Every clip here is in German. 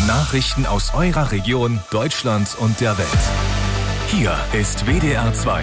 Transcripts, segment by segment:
Nachrichten aus eurer Region, Deutschland und der Welt. Hier ist WDR 2.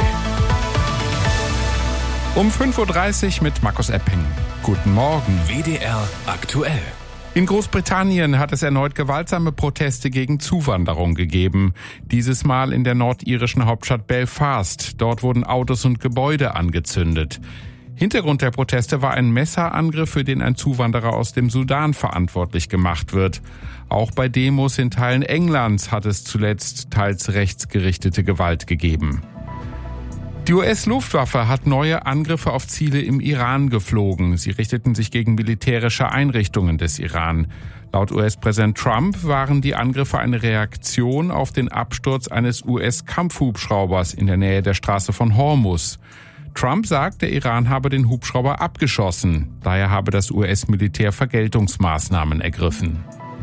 Um 5.30 Uhr mit Markus Epping. Guten Morgen. WDR aktuell. In Großbritannien hat es erneut gewaltsame Proteste gegen Zuwanderung gegeben. Dieses Mal in der nordirischen Hauptstadt Belfast. Dort wurden Autos und Gebäude angezündet. Hintergrund der Proteste war ein Messerangriff, für den ein Zuwanderer aus dem Sudan verantwortlich gemacht wird. Auch bei Demos in Teilen Englands hat es zuletzt teils rechtsgerichtete Gewalt gegeben. Die US-Luftwaffe hat neue Angriffe auf Ziele im Iran geflogen. Sie richteten sich gegen militärische Einrichtungen des Iran. Laut US-Präsident Trump waren die Angriffe eine Reaktion auf den Absturz eines US-Kampfhubschraubers in der Nähe der Straße von Hormuz. Trump sagt, der Iran habe den Hubschrauber abgeschossen. Daher habe das US-Militär Vergeltungsmaßnahmen ergriffen.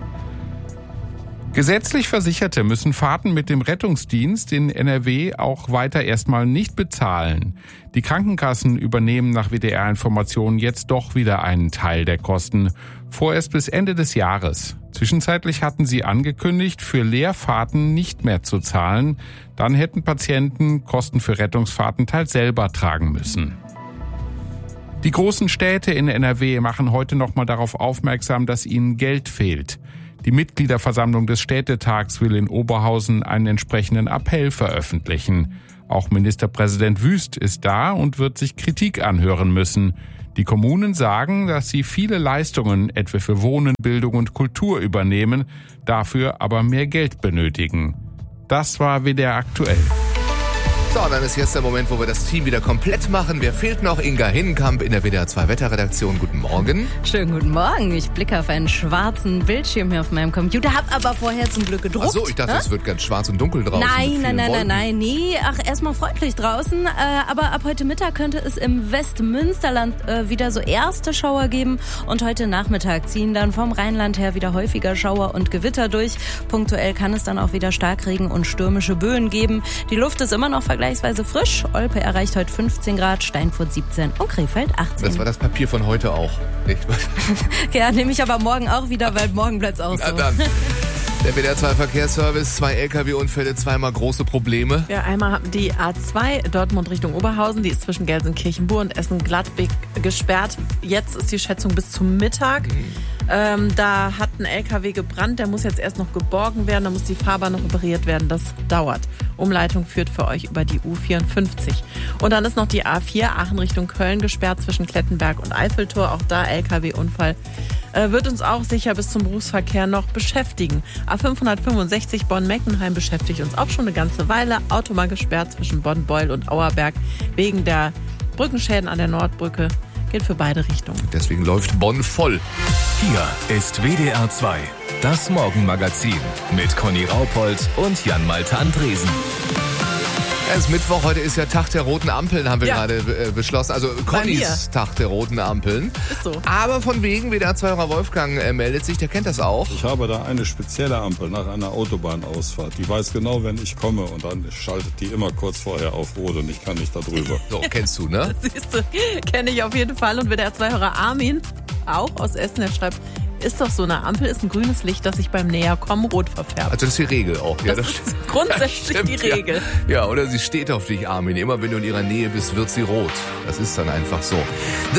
Gesetzlich Versicherte müssen Fahrten mit dem Rettungsdienst in NRW auch weiter erstmal nicht bezahlen. Die Krankenkassen übernehmen nach WDR-Informationen jetzt doch wieder einen Teil der Kosten, vorerst bis Ende des Jahres. Zwischenzeitlich hatten sie angekündigt, für Leerfahrten nicht mehr zu zahlen. Dann hätten Patienten Kosten für Rettungsfahrten teils selber tragen müssen. Die großen Städte in NRW machen heute nochmal darauf aufmerksam, dass ihnen Geld fehlt. Die Mitgliederversammlung des Städtetags will in Oberhausen einen entsprechenden Appell veröffentlichen. Auch Ministerpräsident Wüst ist da und wird sich Kritik anhören müssen. Die Kommunen sagen, dass sie viele Leistungen, etwa für Wohnen, Bildung und Kultur, übernehmen, dafür aber mehr Geld benötigen. Das war WDR aktuell. So, dann ist jetzt der Moment, wo wir das Team wieder komplett machen. Wer fehlt noch? Inga Hinnenkamp in der WDR 2 Wetterredaktion. Guten Morgen. Schönen guten Morgen. Ich blicke auf einen schwarzen Bildschirm hier auf meinem Computer, hab aber vorher zum Glück gedruckt. Ach so, ich dachte, es wird ganz schwarz und dunkel draußen. Nein. Nee, ach, erstmal freundlich draußen. Aber ab heute Mittag könnte es im Westmünsterland wieder so erste Schauer geben. Und heute Nachmittag ziehen dann vom Rheinland her wieder häufiger Schauer und Gewitter durch. Punktuell kann es dann auch wieder Starkregen und stürmische Böen geben. Die Luft ist immer noch vergleichsweise frisch. Olpe erreicht heute 15 Grad, Steinfurt 17 und Krefeld 18. Das war das Papier von heute auch. Ja, nehme ich aber morgen auch wieder, weil morgen bleibt es auch so. Na dann. Der WDR 2 Verkehrsservice, 2 LKW-Unfälle, zweimal große Probleme. Ja, einmal haben die A2 Dortmund Richtung Oberhausen, die ist zwischen Gelsenkirchen-Bur und Essen-Gladbeck gesperrt. Jetzt ist die Schätzung bis zum Mittag. Da hat ein LKW gebrannt, der muss jetzt erst noch geborgen werden, da muss die Fahrbahn noch repariert werden, das dauert. Umleitung führt für euch über die U54. Und dann ist noch die A4 Aachen Richtung Köln gesperrt zwischen Klettenberg und Eiffeltor, auch da LKW-Unfall. Wird uns auch sicher bis zum Berufsverkehr noch beschäftigen. A565 Bonn-Meckenheim beschäftigt uns auch schon eine ganze Weile. Autobahn gesperrt zwischen Bonn-Beul und Auerberg wegen der Brückenschäden an der Nordbrücke. Gilt für beide Richtungen. Deswegen läuft Bonn voll. Hier ist WDR 2, das Morgenmagazin mit Conny Raupold und Jan-Malte Andresen. Es ist Mittwoch, heute ist ja Tag der roten Ampeln, haben wir gerade beschlossen. Also Connys Tag der roten Ampeln. Ist so. Aber von wegen, WDR 2-Hörer Wolfgang meldet sich, der kennt das auch. Ich habe da eine spezielle Ampel nach einer Autobahnausfahrt. Die weiß genau, wenn ich komme und dann schaltet die immer kurz vorher auf Rot und ich kann nicht da drüber. So, kennst du, ne? Siehst du, kenne ich auf jeden Fall. Und WDR 2-Hörer Armin, auch aus Essen, der schreibt, ist doch so, eine Ampel ist ein grünes Licht, das sich beim Näherkommen rot verfärbt. Also das ist die Regel auch. Ja, das ist grundsätzlich die Regel. Ja, oder sie steht auf dich, Armin. Immer wenn du in ihrer Nähe bist, wird sie rot. Das ist dann einfach so.